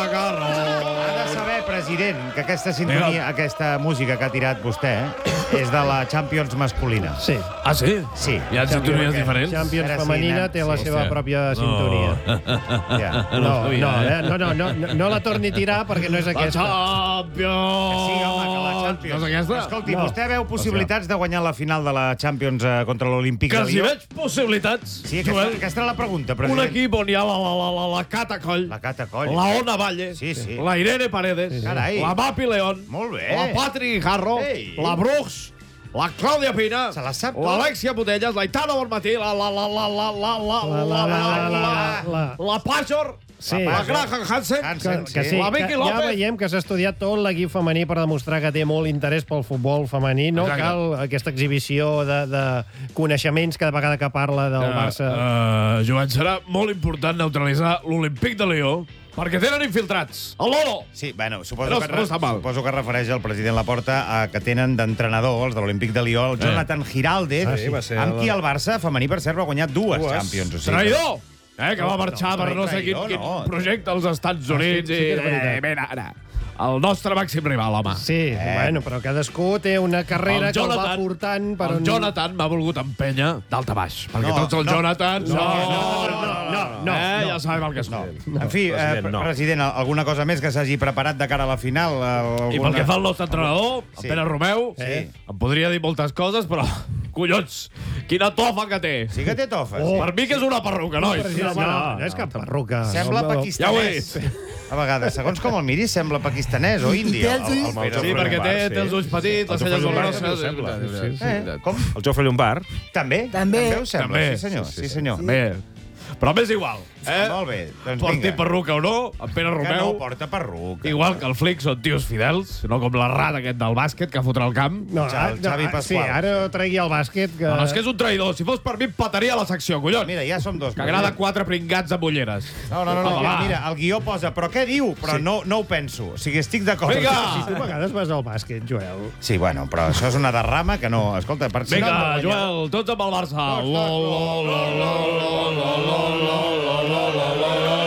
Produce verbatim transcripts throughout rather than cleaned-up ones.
Carro. Ha de saber, president, que aquesta sintonia, aquesta música que ha tirat vostè, és de la Champions masculina. Sí. Ah, sí? Sí. Hi ha sintonies diferents? Champions Ara sí, femenina nen. té la Sí, seva sí. pròpia No. sintonia. Ja. No, no, eh? no, no, no, no, no la torni a tirar perquè no és La aquesta. Champions! Sí, home, que la Champions. No és aquesta? Escolti, No. vostè veu possibilitats de guanyar la final de la Champions eh, contra l'Olímpic Que de si Lió? veig possibilitats, Sí, aquesta, Joel, aquesta era la pregunta, un president. equip on hi ha la, la, la, la, la Cata Coll, La Cata Coll. la Ona Valle, Sí, sí. la Irene Paredes, Carai. la Mapi León, Molt bé. la Patri Jarro, Ei. la Brooks, la Clàudia Pina, Se la sap tot. l'Alexia Botellas, la Itana Bonmatí, la la la la la la la La, la, la, la, la. la Pajor, Sí. la Graham Hansen, Hansen, Que, que sí, la que Vicky ja López. veiem que s'ha estudiat tot l'equip femení per demostrar que té molt interès pel futbol femení. No Exacte. cal aquesta exhibició de, de coneixements cada vegada que parla del Barça. Uh, Joan, serà molt important neutralitzar l'Olímpic de Lió perquè tenen infiltrats. El Lolo! Sí, bueno, suposo, No, que, no està mal. suposo que es refereix el president Laporta a que tenen d'entrenador, els de l'Olímpic de Lió, el Jonathan Giraldez, Ah, sí, va ser amb el- qui el Barça femení, per cert, va guanyar dues, Dues. Champions. O sigui, Traïdor! Eh, que va marxar no, per no sé quin, traïdor, quin no. projecte als Estats Units. sí, sí que és i, veritat. eh, mira, ara, el nostre màxim rival, home. Sí, eh. bueno, però cadascú té una carrera El que el va Jonathan- portant per el un... Jonathan m'ha volgut empènyer dalt a baix, perquè No, tots els no. Jonathans... No, no, no, no, no, eh, no. ja sabem el que són. En fi, eh, President, no. president, alguna cosa més que s'hagi preparat de cara a la final? Alguna... I pel que fa al nostre entrenador, Sí. el Pere Romeu, Sí. em podria dir moltes coses, però, collons, quina tofa que té. Sí que té tofes. Oh. Per mi que és una perruca, nois. No, no, no és cap perruca. Sembla No, no. Ja ho he pakistanès. A vegades, segons com el miris, sembla pakistanès o indi. té els ulls- Pere Sí, Romeu. perquè té, sí. té els ulls petits, les El celles Jofre grosses... Llombart també ho sembla. és veritat, és Eh, veritat. com? El Jofre Llombart. També? També. ho sembla, També. sí senyor. Sí, senyor. Bé, però m'és igual. Eh? Molt bé, doncs Porti vinga. perruca o no, en Pere Que no Romeu, porta perruca. igual que el Flick, són tios fidels, no com la rata aquest del bàsquet que fotrà al camp. No, Xavi- ara, Xavi no, Pasqual. sí, ara tregui el bàsquet. Que... No, no, és que és un traïdor. Si fos per mi, em petaria la secció, collons. Mira, ja som dos. Que agrada quatre pringats amb ulleres. No, no, no, no. Home, va. Mira, el guió posa, però què diu? Però no, no ho penso. O sigui, estic d'acord. Vinga! Tu a vegades vas al bàsquet, Joel. Sí, bueno, però això és una derrama que no... Escolta, per si no... Vinga, no guanya- Joel, tots amb el Barça. Tots, Lo, tots, lo, lo, lo, lo, lo, lo, lo, lo, lo, lo, lo.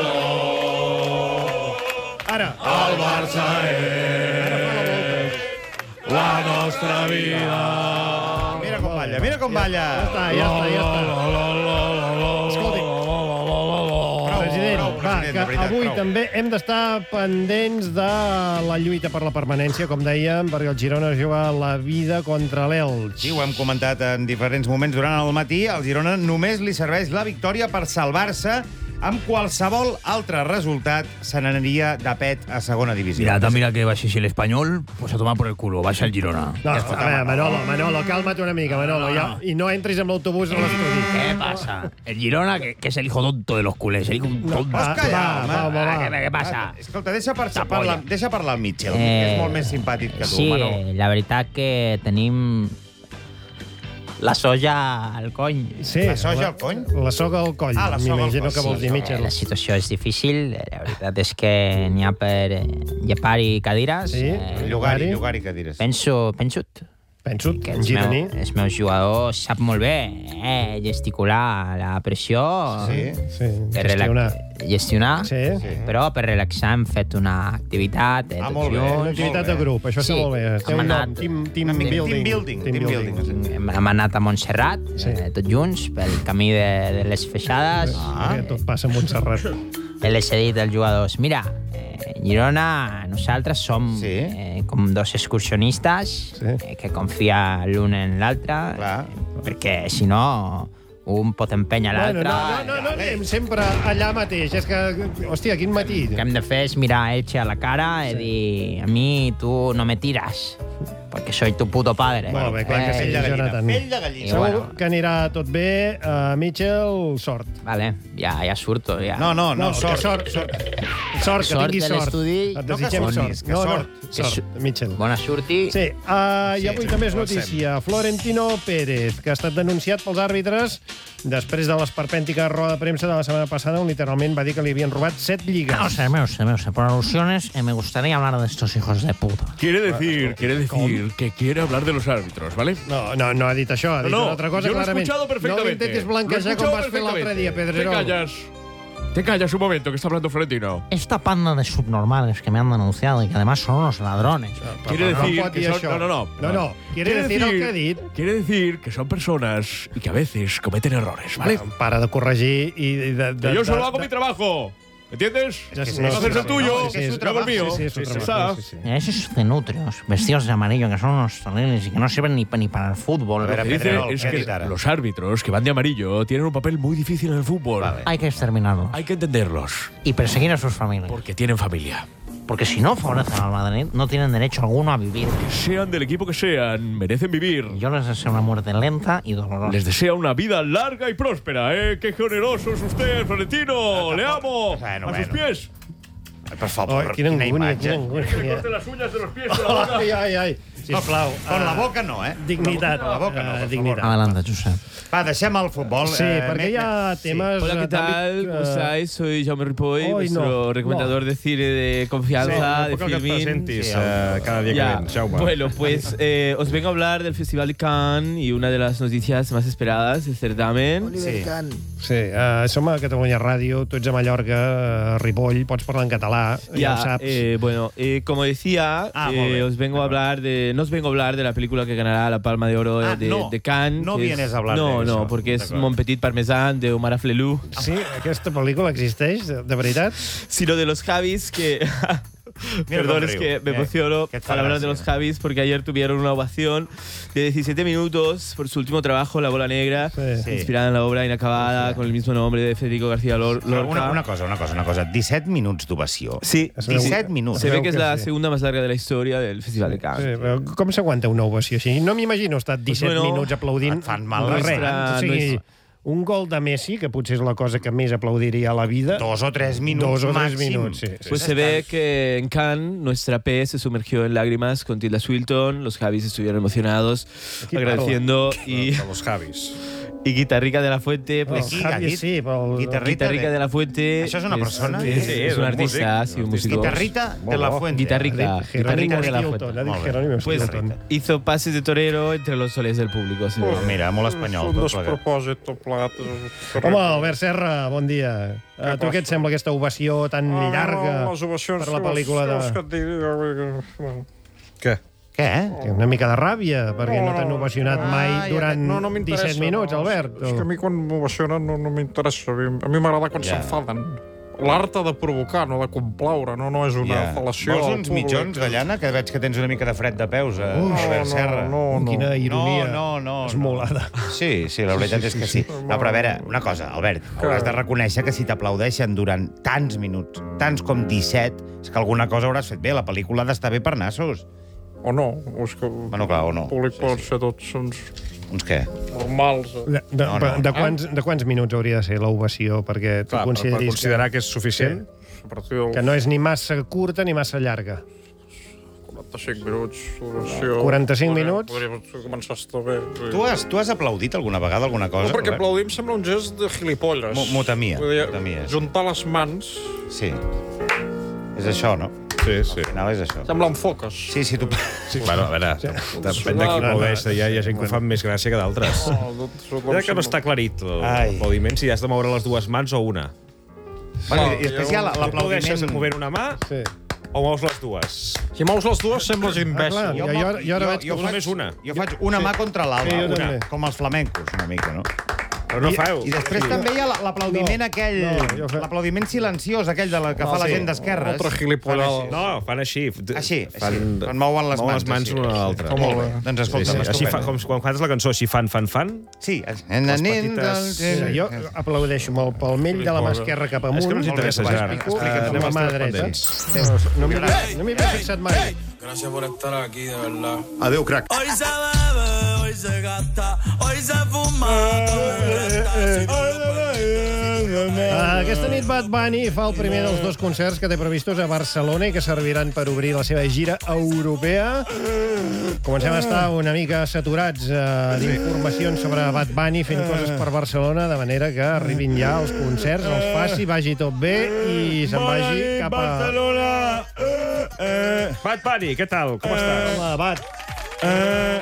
Ara. El Barça és la nostra vida. Mira com balla, mira com balla. Ja està, ja està, ja està. Escolti. President, prou, va, president, que de veritat, avui prou. també hem d'estar pendents de la lluita per la permanència, com dèiem, perquè el Girona juga la vida contra l'Elx. Sí, ho hem comentat en diferents moments durant el matí. Al Girona només li serveix la victòria per salvar-se. Amb qualsevol altre resultat se n'aniria de pet a segona divisió. Mira, mira que baixi el Espanyol, pues a tomar por el culo, baixa el Girona. No, a veure, Manolo, Manolo, calma't una mica, Manolo, ja, i no entris amb l'autobús a l'estudi. ¿Qué pasa? El Girona, que, que es el hijo tonto de los culés, el hijo tonto. Va, Calla, va, home. va, va, ¿Qué, va. qué pasa? Escolta, deixa, par Esta parlar, polla. deixa parlar el Mitchell, Eh, que és molt més simpàtic que tu, Sí, Manolo. la veritat que tenim la soja al cony. Sí, La soja al cony? La soga al coll. Ah, la soga al M'imagino coll, que vols sí, dir, no. Mitchell. La situació és difícil, la veritat és que n'hi ha per llepar i cadires. Sí. Eh, Llogari, llogari, que diràs. penso, penso Penso, que en els, meu, gironí. els meus jugadors sap molt bé eh, gesticular la pressió, Sí. Sí, per gestionar. relax- gestionar, Sí. Sí. però per relaxar hem fet una activitat, eh, Ah, tots molt bé. Una junts. activitat Molt bé. de grup, això Sí, està molt bé. Té hem un nom, anat- team, team, Una mica building. team building, team building. Hem, hem anat a Montserrat, Sí. eh, tots junts, pel camí de, de les feixades. Ah. Eh, Tot passa a Montserrat. Els he dit als jugadors, mira, eh, Girona, nosaltres som Sí. eh, com dos excursionistes Sí. eh, que confia l'un en l'altre, Clar. eh, perquè si no un pot empènyer Bueno, l'altre. no, no, no, no anem sempre allà mateix. És que, hòstia, quin matí. El que hem de fer és mirar a Elche a la cara i dir, a mi tu no me tiras, perquè soy tu puto padre. Molt bé, clar que sí, Pell de gallina, Jonathan. pell de gallina. I Segur bueno. que anirà tot bé. Uh, Mitchell, sort. Vale, ja, ja surto. Ja. No, no, no, que sort. sort. Sort, sort que Sort tinguis de sort. l'estudi. Et No, desitgem que sort. sonis, que no, sort. No, sort, Mitchell. Bona sorti. Sí, uh, i Sí, avui també és ho notícia. Florentino Pérez, que ha estat denunciat pels àrbitres després de l'esperpèntica roda de premsa de la setmana passada, on literalment va dir que li havien robat set lligues. No sé, no sé, no sé. Por alusiones, eh, me gustaría hablar de estos hijos de puta. Quiere decir, quiere decir que quiere hablar de los árbitros, ¿vale? No, no, no ha dit això, ha dit No, no, una altra cosa yo lo he clarament. escuchado perfectamente. No l'intentis Lo he blanquejar com escuchado vas fer l'altre dia, perfectamente. Pedrerol. Te callas. Te callas un momento, que está hablando Florentino. Esta panda de subnormales que me han denunciado y que además son unos ladrones. Quiere no decir pot que dir son... això. No, no, no. No, no. Quiere decir el que ha dit. Quiere decir que son personas y que a veces cometen errores, ¿vale? Para de corregir i de... de Que yo solo de- hago de- mi trabajo. ¿Entiendes? Ja sé, No no, haces sí, el sí, tuyo, no, sí, sí, es su yo hago el trabajo, mío. sí, sí, es su Sí, trabajo, sí, sí, sí. Mira, esos cenutrios vestidos de amarillo que son unos terribles y que no sirven ni, pa- ni para el fútbol. A ver, Lo que dice Pedrerol, es ¿qué ha que dit ara? los árbitros que van de amarillo tienen un papel muy difícil en el fútbol. Vale. Hay que exterminarlos Hay que entenderlos, y perseguir a sus familias. porque tienen familia. Porque si no favorecen al Madrid, no tienen derecho alguno a vivir. Sean del equipo que sean, merecen vivir. Yo les deseo una muerte lenta y dolorosa. Les desea una vida larga y próspera, ¿eh? ¡Qué generoso es usted, Florentino! ¡Le amo! Bueno, ¡A sus bueno. pies! Ai, per favor, Ai, quina quina angúnia, imatge. quina angúnia. ¡Corte las uñas de los pies con la boca! Ai, ai, ai. Sisplau. Con la boca no, eh? Dignitat. Con la boca no, eh, per dignitat. Adelante, Josep. Va, deixem el futbol. Sí, eh, perquè me- hi ha temes... Hola, ¿qué eh, tal? d'àmbit, ¿Cómo eh, estáis? Soy Jaume Ripoll, Hoy vuestro no, recomendador no. de cine de confianza, de que et filmín. presentis Sí, eh, cada dia Ya. que vens, Jaume. Bueno, pues eh, os vengo a hablar del Festival de Cannes y una de las noticias más esperadas, el certamen. Sí. Sí, uh, som a Catalunya Ràdio, tu ets a Mallorca, a Ripoll, pots parlar en català, ja, Ya, ho saps. eh, bueno, eh, como decía, Ah, eh, molt bé. os vengo a hablar de, no os vengo a hablar de la película que ganará la Palma de Oro Ah, de, no. de Cannes. No que es- vienes a hablar no, de No, eso. porque es D'acord. Mon Petit Parmesan de Omar Aflelou, Sí, aquesta pel·lícula existeix, de, de veritat? sino de los Javis que... Mira Perdón, com es riu. que me Eh, emociono que et fa al hablar de gràcia. los Javis porque ayer tuvieron una ovación de diecisiete minutos por su último trabajo, La Bola Negra, Sí. Sí. inspirada en la obra inacabada con el mismo nombre de Federico García Lor- Però Lorca. Una, una cosa, una cosa, una cosa. disset minuts d'ovació. Sí, Es veu- disset minuts. se ve veu que es que la sí. segunda más larga de la historia del Festival de Sí, Cannes. però com s'aguanta una ovació així? No m'imagino estar disset bueno, minuts aplaudint et fan mal les res. mans. O sigui, Nuestra- un gol de Messi, que potser és la cosa que més aplaudiria a la vida. Dos o tres minuts Dos o tres màxim. minuts, sí. sí. Pues se ve que en Cannes nuestra P se sumergió en lágrimas con Tilda Swinton, los Javis estuvieron emocionados, Aquí agradeciendo y, De los Javis. y Guitarrica de la Fuente, pues Qui, Javi, Gatit? sí, però... Guitarrita Guitarrica de la Fuente. Això és una persona? Es, Sí, es és un un artista, músic, sí, un un músico. Guitarrita de la Fuente. Guitarrica, Jerónimo Guitarrica de la Stilton, Fuente. ha dit Molt bé. Jerónimo Pues Stilton. hizo pases de torero entre los soles del público. se ve. Oh, mira, molt espanyol. Tot plegat. despropòsit, tot plegat. Home, Albert Serra, bon dia. A tu què et sembla aquesta ovació tan llarga les ovacions, per la pel·lícula les, les que de... et dic, bueno. Què? Què, eh? Té una mica de ràbia, perquè no t'han ovacionat mai Ai, durant no, no m'interessa, disset minuts, no. Albert. És que a mi quan m'ovacionen no, no m'interessa. A mi- a mi m'agrada quan Ja. s'enfaden. L'art ha de provocar, no de complaure, no, no és una Ja. fal·lació. Vols al uns públic. mitjons, Gallana, que veig que tens una mica de fred de peus, a No, Albert Serra? no, no, no. Quina ironia No, no, no. esmolada. Sí, sí, la veritat és que sí. No, però a veure, una cosa, Albert, hauràs de reconèixer que si t'aplaudeixen durant tants minuts, tants com disset, és que alguna cosa hauràs fet bé. La pel·lícula ha d'estar bé per nassos. O no, o és que Bueno, clar, o no. el públic pot ser tots uns Uns què? normals. De, de, No, no, de, no. quants, de quants minuts hauria de ser l'ovació perquè tu Clar, per, per consideris considerar que és suficient, a partir dels que, que no és ni massa curta ni massa llarga? quaranta-cinc minuts d'ovació. quaranta-cinc podria- minuts? Podria començar a estar bé. Tu has, tu has aplaudit alguna vegada alguna cosa? No, perquè Albert? aplaudir em sembla un gest de gilipolles. Mo- motamia, Vull dir, motamia. juntar les mans Sí. És això, no? sí, sí. Al final és això. semblen foques. Sí, sí, tu... Sí. Bueno, a veure, depèn de qui aplaudeix. Hi ha, hi ha gent que ho fa amb més gràcia que d'altres. No, Ja que no està aclarit Ai. l'aplaudiment, si has de moure les dues mans o una. Bueno, i després hi ha la- Tu aplaudeixes l'aplaudiment... movent una mà Sí. o mous les dues? Si mous les dues, sembles Ah, imbècil. clar, jo, jo, jo ara veig que... jo faig, només una. Jo faig una mà contra l'altra, Sí, jo una, també. com els flamencos, una mica, no? Però no I, feu. I després també hi ha la- l'aplaudiment No, aquell, no, jo fa- l'aplaudiment silenciós, aquell de la, que fa la sí. gent d'esquerres. Altra gilipollada. No, fan així. Així, fan, així. Quan mouen les mouen mans. les mans així. una a l'altra. Oh, molt bé. Doncs Sí, escolta, sí. Així fa, com quan cantes la cançó, així fan, fan, fan. Sí, Les petites- Mira, jo aplaudeixo amb el palmell de la mà esquerra cap amunt. És que no ens interessa, el Gerard. explico, Explica'ns amb com la mà estàs dreta. pendents. No m'hi havia- no m'hi havia fixat mai. Gracias por estar aquí, de verdad. Adéu, crac. Hoy se bebe, hoy se gasta, hoy se fuma. Ah, Aquesta nit Bad Bunny fa el primer dels dos concerts que té previstos a Barcelona i que serviran per obrir la seva gira europea. Comencem a estar una mica saturats eh, d'informacions sobre Bad Bunny fent coses per Barcelona, de manera que arribin ja els concerts, els faci, vagi tot bé i se'n vagi cap a... Barcelona! Eh, Bad Bunny, què tal? Com estàs? Hola, Bad. Eh,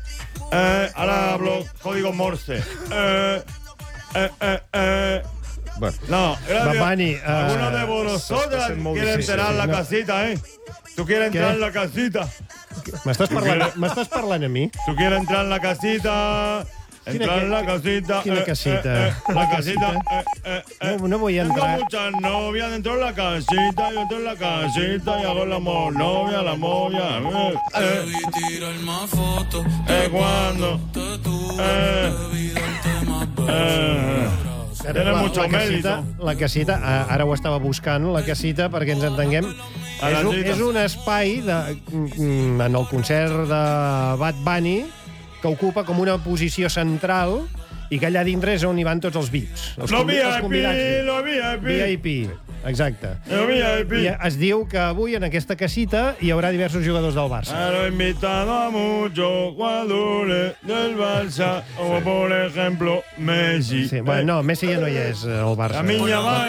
eh, ahora hablo código Morse. Eh, eh, eh, eh, Bueno. No, gracias. Bad Bunny, uh, Alguno de Está vosotras sent molt quiere difícil. entrar en la No. casita, ¿eh? ¿Tú quieres entrar ¿Qué? en la casita? M'estàs parlant, m'estàs parlant a mi? ¿Tú quieres entrar en la casita? Entrar Quina- en la casita. quina eh, casita? eh, eh, la casita. eh, eh, eh. No, no voy a Tengo entrar. muchas novias dentro de la casita. Yo entro en la casita y hago el amor. Novia, la novia. Eh, eh. Eh, cuando. Eh, eh. Tiene la, mucho la casita, mérito. la casita, a- ara ho estava buscant, la casita, perquè ens entenguem, A la és un, cita. és un espai de, mm, en el concert de Bad Bunny que ocupa com una posició central i que allà dintre és on hi van tots els V I Ps. Els Lo convi- els convidats V I P, lo V I P. V I P, exacte. Lo V I P. I es diu que avui en aquesta casita hi haurà diversos jugadors del Barça. Pero he invitado a muchos jugadores del Barça, como por ejemplo Messi. Sí, bueno, no, Messi ja no hi és, eh, al Barça. La minya va